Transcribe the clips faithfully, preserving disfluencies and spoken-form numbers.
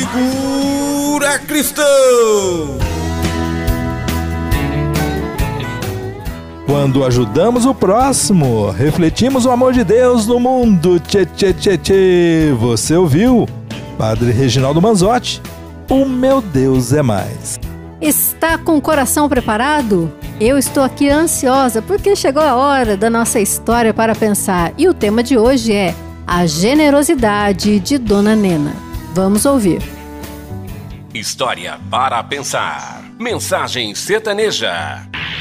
Figura Cristã. Quando ajudamos o próximo, refletimos o amor de Deus no mundo. Tchê, tchê, tchê, tchê. Você ouviu? Padre Reginaldo Manzotti. O meu Deus é mais. Está com o coração preparado? Eu estou aqui ansiosa porque chegou a hora da nossa história para pensar. E o tema de hoje é a generosidade de Dona Nena. Vamos ouvir. História para pensar. Mensagem sertaneja.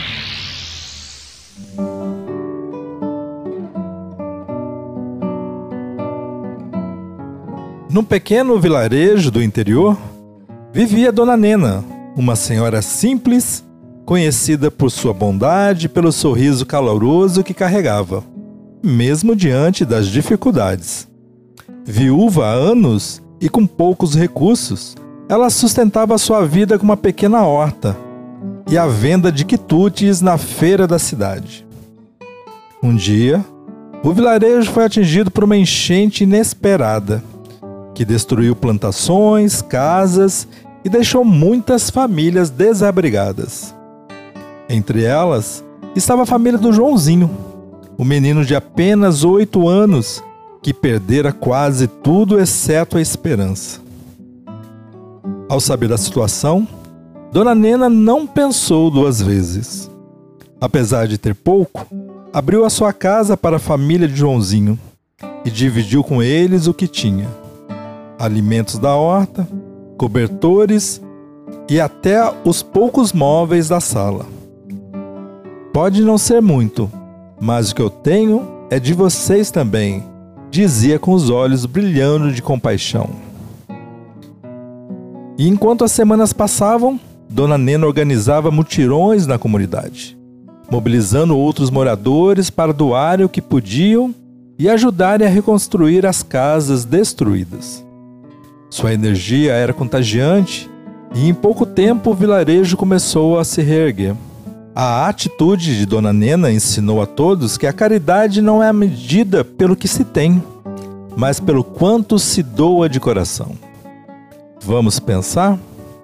Num pequeno vilarejo do interior, vivia Dona Nena, uma senhora simples, conhecida por sua bondade e pelo sorriso caloroso que carregava, mesmo diante das dificuldades. Viúva há anos e com poucos recursos, ela sustentava sua vida com uma pequena horta e a venda de quitutes na feira da cidade. Um dia, o vilarejo foi atingido por uma enchente inesperada, que destruiu plantações, casas e deixou muitas famílias desabrigadas. Entre elas, estava a família do Joãozinho, o menino de apenas oito anos, que perdera quase tudo exceto a esperança. Ao saber da situação, Dona Nena não pensou duas vezes. Apesar de ter pouco, abriu a sua casa para a família de Joãozinho e dividiu com eles o que tinha: alimentos da horta, cobertores e até os poucos móveis da sala. Pode não ser muito, mas o que eu tenho é de vocês também, dizia com os olhos brilhando de compaixão. E enquanto as semanas passavam, Dona Nena organizava mutirões na comunidade, mobilizando outros moradores para doarem o que podiam e ajudarem a reconstruir as casas destruídas. Sua energia era contagiante e em pouco tempo o vilarejo começou a se reerguer. A atitude de Dona Nena ensinou a todos que a caridade não é medida pelo que se tem, mas pelo quanto se doa de coração. Vamos pensar?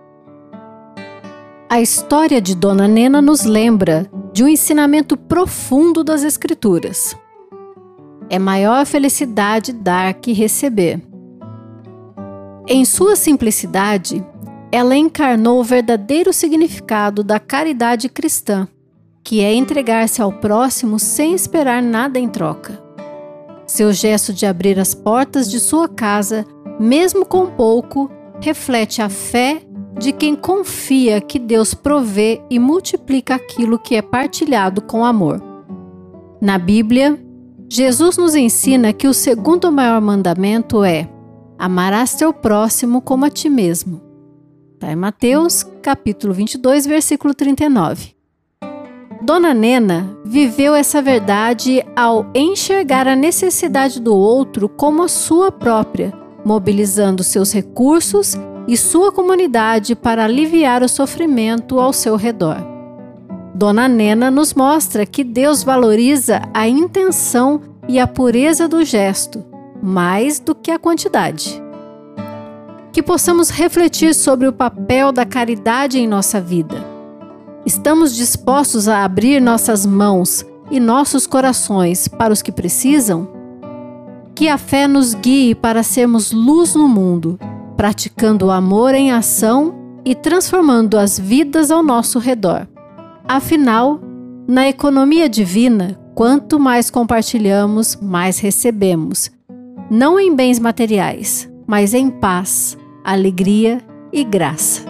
A história de Dona Nena nos lembra de um ensinamento profundo das Escrituras. É maior felicidade dar que receber. Em sua simplicidade, ela encarnou o verdadeiro significado da caridade cristã, que é entregar-se ao próximo sem esperar nada em troca. Seu gesto de abrir as portas de sua casa, mesmo com pouco, reflete a fé de quem confia que Deus provê e multiplica aquilo que é partilhado com amor. Na Bíblia, Jesus nos ensina que o segundo maior mandamento é: amarás teu próximo como a ti mesmo. Está em Mateus, capítulo vinte e dois, versículo trinta e nove. Dona Nena viveu essa verdade ao enxergar a necessidade do outro como a sua própria, mobilizando seus recursos e sua comunidade para aliviar o sofrimento ao seu redor. Dona Nena nos mostra que Deus valoriza a intenção e a pureza do gesto, mais do que a quantidade. Que possamos refletir sobre o papel da caridade em nossa vida. Estamos dispostos a abrir nossas mãos e nossos corações para os que precisam? Que a fé nos guie para sermos luz no mundo, praticando o amor em ação e transformando as vidas ao nosso redor. Afinal, na economia divina, quanto mais compartilhamos, mais recebemos. Não em bens materiais, mas em paz, alegria e graça.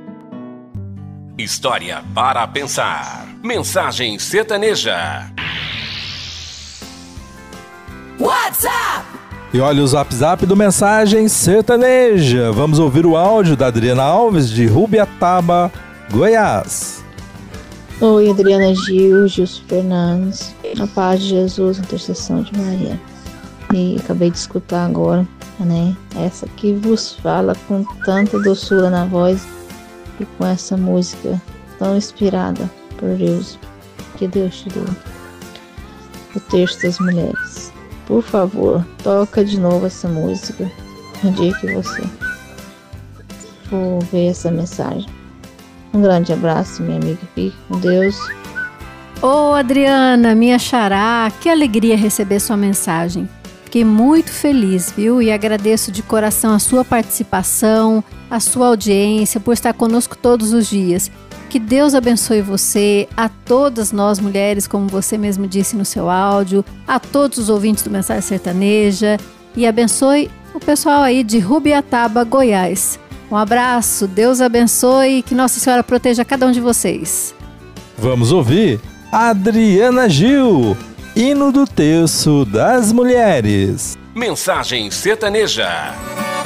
História para pensar. Mensagem sertaneja. WhatsApp. E olha o zap zap do Mensagem Sertaneja. Vamos ouvir o áudio da Adriana Alves de Rubiataba, Goiás. Oi, Adriana Gil, Gilson Fernandes. A paz de Jesus, intercessão de Maria. E acabei de escutar agora, né? Essa que vos fala com tanta doçura na voz e com essa música tão inspirada por Deus. Que Deus te deu. O texto das mulheres. Por favor, toca de novo essa música no dia que você por ver essa mensagem. Um grande abraço, minha amiga. Fique com Deus. Ô Adriana, minha xará, que alegria receber sua mensagem. Fiquei muito feliz, viu? E agradeço de coração a sua participação, a sua audiência, por estar conosco todos os dias. Que Deus abençoe você, a todas nós mulheres, como você mesmo disse no seu áudio, a todos os ouvintes do Mensagem Sertaneja e abençoe o pessoal aí de Rubiataba, Goiás. Um abraço, Deus abençoe e que Nossa Senhora proteja cada um de vocês. Vamos ouvir Adriana Gil, hino do terço das mulheres. Mensagem Sertaneja.